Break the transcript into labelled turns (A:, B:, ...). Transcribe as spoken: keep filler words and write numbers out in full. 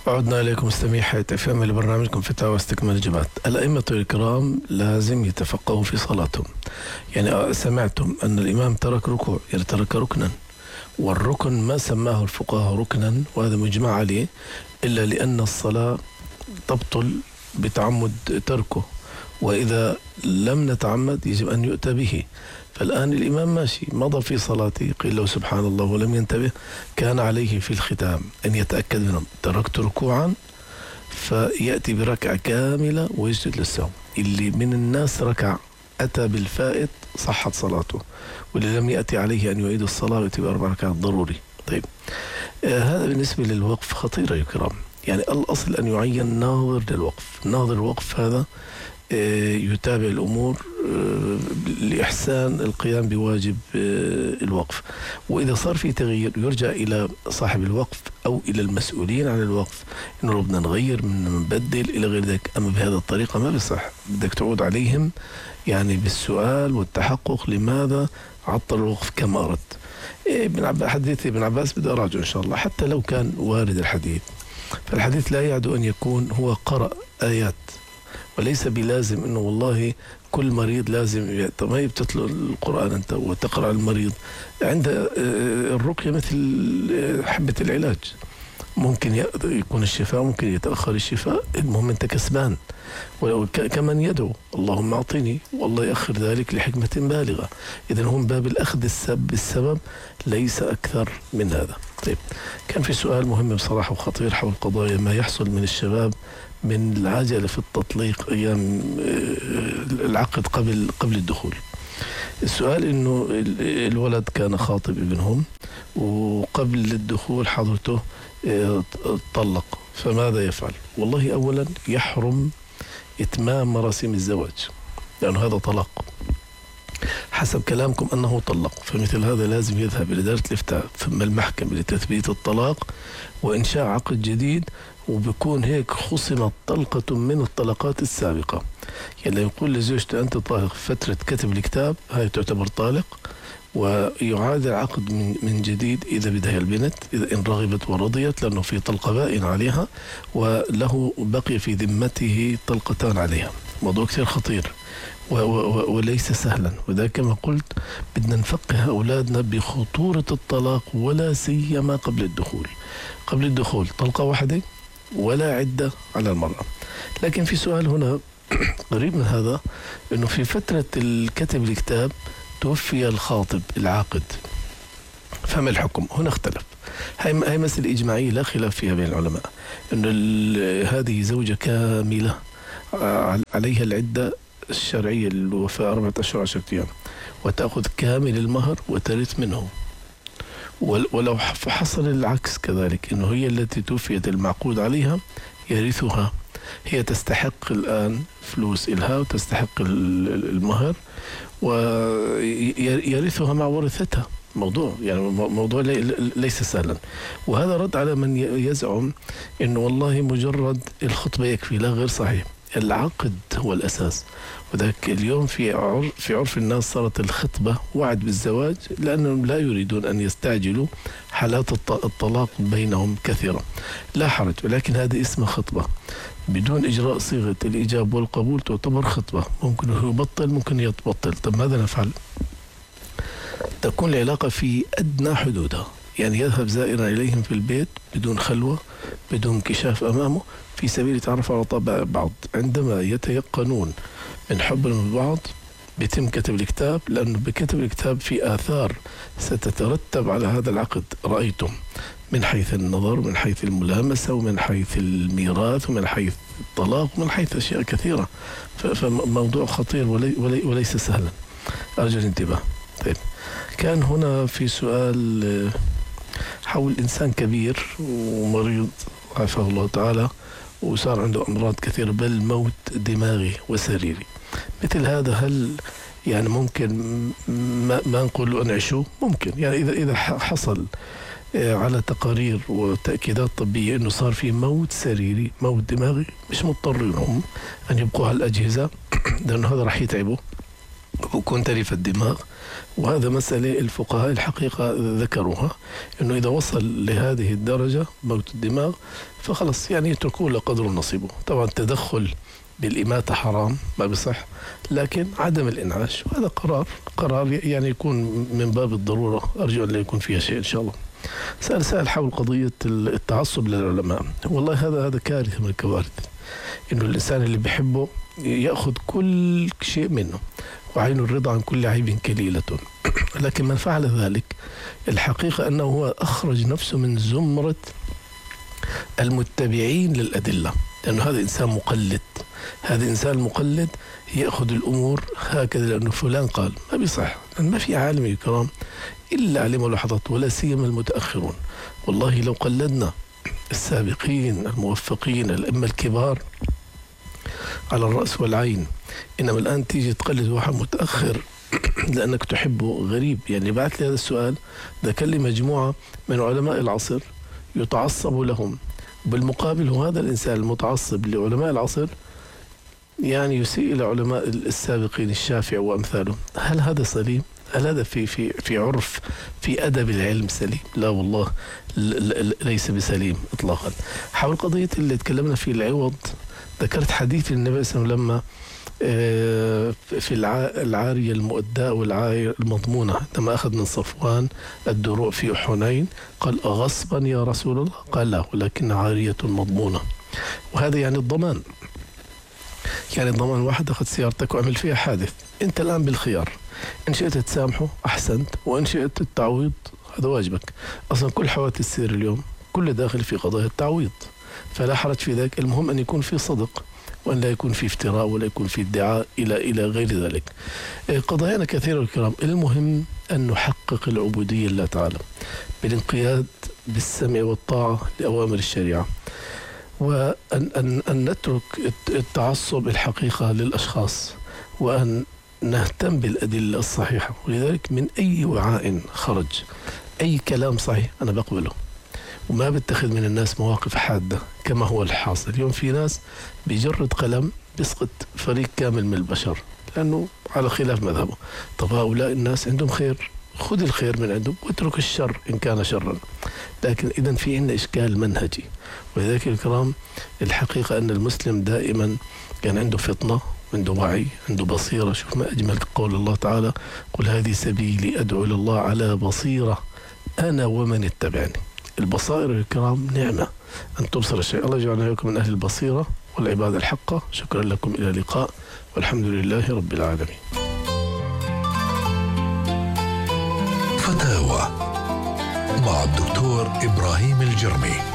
A: عدنا إليكم مستمعي حياة اف ام لبرنامجكم فتاوى استكمال الإجابات. الأئمة الكرام لازم يتفقهوا في صلاتهم. يعني سمعتم أن الإمام ترك ركوع، يعني ترك ركنا، والركن ما سماه الفقهاء ركنا وهذا مجمع عليه، إلا لأن الصلاة تبطل بتعمد تركه، وإذا لم نتعمد يجب أن يؤتى به. فالآن الإمام ماشي مضى في صلاته، قيل له سبحان الله ولم ينتبه، كان عليه في الختام أن يتأكد منه تركت ركوعا فيأتي بركعة كاملة ويسجد للسهو. اللي من الناس ركع أتى بالفائت صحت صلاته، واللي لم يأتي عليه أن يعيد الصلاة ويأتي بأربع ركعات ضروري. طيب آه هذا بالنسبة للوقف خطير يا كرام. يعني الأصل أن يعين ناظر للوقف. ناظر الوقف هذا يتابع الأمور لإحسان القيام بواجب الوقف، وإذا صار في تغيير يرجع إلى صاحب الوقف أو إلى المسؤولين عن الوقف، إنه بدنا نغير، بدنا نبدل إلى غير ذلك. أما بهذا الطريقة ما بصح، بدك تعود عليهم يعني بالسؤال والتحقق لماذا عطل الوقف كما أردت. ابن عباس، حديث ابن عباس بدي أراجعه إن شاء الله، حتى لو كان وارد الحديث، فالحديث لا يعد أن يكون هو قرأ آيات، وليس بلازم انه والله كل مريض لازم. طب ما بتتلو القرآن انت وتقرأ المريض عند الرقية مثل حبة العلاج، ممكن يكون الشفاء، ممكن يتأخر الشفاء، المهم انت كسبان. وكمن يدعو اللهم اعطني والله يأخر ذلك لحكمة بالغة. اذا هم باب الاخذ السب بالسبب ليس اكثر من هذا. طيب كان في سؤال مهم بصراحة وخطير حول قضايا ما يحصل من الشباب من العجلة في التطليق أيام العقد قبل قبل الدخول. السؤال إنه الولد كان خاطب ابنهم وقبل الدخول حضرته طلق، فماذا يفعل؟ والله أولا يحرم إتمام مراسم الزواج لأنه هذا طلاق حسب كلامكم أنه طلق، فمثل هذا لازم يذهب إلى إدارة الإفتاء ثم المحكمة لتثبيت الطلاق وإنشاء عقد جديد، وبكون هيك خصمت طلقة من الطلقات السابقة. يعني يقول لزوجته أنت طالق فترة كتب الكتاب، هاي تعتبر طالق، ويعاد العقد من من جديد إذا بدها البنت، إذا إن رغبت ورضيت، لأنه في طلقة بائن عليها وله بقي في ذمته طلقتان عليها. موضوع كثير خطير وليس سهلا، وذا كما قلت بدنا نفقه أولادنا بخطورة الطلاق، ولا سيما قبل الدخول. قبل الدخول طلقة واحدة ولا عدة على المرأة. لكن في سؤال هنا قريب من هذا، إنه في فترة الكتب الكتاب توفي الخاطب العاقد، فما الحكم؟ هنا اختلف. هاي هاي مسألة إجماعية لا خلاف فيها بين العلماء، إنه هذه زوجة كاملة عليها العدة الشرعية للوفاة أربعة أشهر عشرة أيام، وتأخذ كامل المهر وترث منه. ولو حصل العكس كذلك، إنه هي التي توفيت المعقود عليها يرثها، هي تستحق الآن فلوس إلها وتستحق المهر ويرثها مع ورثتها. موضوع يعني موضوع ليس سهلا. وهذا رد على من يزعم إنه والله مجرد الخطبة يكفي، لا، غير صحيح. العقد هو الأساس، وذاك اليوم في عرف في عرف الناس صارت الخطبة وعد بالزواج، لأنهم لا يريدون أن يستعجلوا، حالات الطلاق بينهم كثيرة، لا حرج. ولكن هذه اسمها خطبة بدون إجراء صيغة الإجابة والقبول، تعتبر خطبة، ممكن هو يبطل ممكن يتبطل. طب ماذا نفعل؟ تكون العلاقة في أدنى حدودها، يعني يذهب زائرا إليهم في البيت بدون خلوة، بدون انكشاف أمامه، في سبيل يتعرف على طبع بعض. عندما يتيقنون من حبهم لبعض بيتم كتب الكتاب، لأنه بكتب الكتاب في آثار ستترتب على هذا العقد رأيتم، من حيث النظر، من حيث الملامسة، ومن حيث الميراث، ومن حيث الطلاق، ومن حيث أشياء كثيرة. فموضوع خطير ولي ولي وليس سهلا، أرجو الانتباه. طيب كان هنا في سؤال حول إنسان كبير ومريض عافاه الله تعالى، وصار عنده أمراض كثيرة بل موت دماغي وسريري. مثل هذا هل يعني ممكن ما, ما نقول له أنعشوه؟ ممكن، يعني إذا إذا حصل على تقارير وتأكيدات طبية إنه صار في موت سريري، موت دماغي، مش مضطرين هم أن يبقوا على الأجهزة، لأنه هذا راح يتعبوا ويكون تلف الدماغ. وهذا مسألة الفقهاء الحقيقة ذكروها، أنه إذا وصل لهذه الدرجة موت الدماغ فخلص يعني يتركوه لقدر نصيبه. طبعا التدخل بالإماتة حرام ما بصح، لكن عدم الإنعاش وهذا قرار قرار يعني يكون من باب الضرورة، أرجو أن لا يكون فيها شيء إن شاء الله. سأل سأل حول قضية التعصب للعلماء. والله هذا هذا كارثة من الكوارث، إنه الإنسان اللي بيحبه يأخذ كل شيء منه، وعين الرضا عن كل عيب كليلة. لكن من فعل ذلك الحقيقة أنه هو أخرج نفسه من زمرة المتبعين للأدلة، لأنه هذا إنسان مقلد. هذا إنسان مقلد يأخذ الأمور هكذا لأنه فلان قال، ما بيصح. ما في عالم الكرام إلا علم لحظات، ولا سيما المتأخرون. والله لو قلدنا السابقين الموفقين الأئمة الكبار على الرأس والعين، إنما الآن تيجي تقلد واحد متأخر لأنك تحبه غريب. يعني بعث لي هذا السؤال، ده كان لي مجموعة من علماء العصر يتعصب لهم، بالمقابل هو هذا الإنسان المتعصب لعلماء العصر يعني يسيء إلى علماء السابقين الشافعي وأمثاله. هل هذا سليم؟ هل هذا في في في عرف في أدب العلم سليم؟ لا والله ليس بسليم إطلاقا. حول قضية اللي تكلمنا فيه العوض، ذكرت حديث النبي صلى الله عليه وسلم لما في العارية المؤداة والعارية المضمونة، لما أخذ من صفوان الدروع في حنين قال أغصبا يا رسول الله؟ قال لا، ولكن عارية مضمونة. وهذا يعني الضمان، يعني الضمان. واحد أخذ سيارتك وعمل فيها حادث، أنت الآن بالخيار، إن شئت تسامحه أحسنت، وإن شئت التعويض هذا واجبك. أصلا كل حوادث السير اليوم كل داخل في قضايا التعويض، فلا حرج في ذلك. المهم أن يكون في صدق، وأن لا يكون في افتراء ولا يكون في ادعاء إلى إلى غير ذلك. قضايانا كثيرة الكرام. المهم أن نحقق العبودية لله تعالى بالانقياد بالسمع والطاعة لأوامر الشريعة، وأن أن أن نترك التعصب الحقيقة للأشخاص، وأن نهتم بالأدلة الصحيحة. ولذلك من أي وعاء خرج أي كلام صحيح أنا بقبله، وما بتخذ من الناس مواقف حادة كما هو الحاصل اليوم. في ناس بيجرد قلم بيسقط فريق كامل من البشر لأنه على خلاف مذهبه. طب هؤلاء الناس عندهم خير، خذ الخير من عندهم واترك الشر إن كان شرا. لكن إذن في عندنا إشكال منهجي. ولذلك الكرام الحقيقة أن المسلم دائما كان عنده فطنة، عنده وعي، عنده بصيرة. شوف ما أجمل قول الله تعالى: قل هذه سبيلي أدعو إلى الله على بصيرة أنا ومن اتبعني. البصائر الكرام نعمة أن تبصر الشيء. الله يجعلنا وإياكم من أهل البصيرة والعبادة الحقة. شكرا لكم، إلى اللقاء والحمد لله رب العالمين.
B: فتاوى مع الدكتور إبراهيم الجرمي.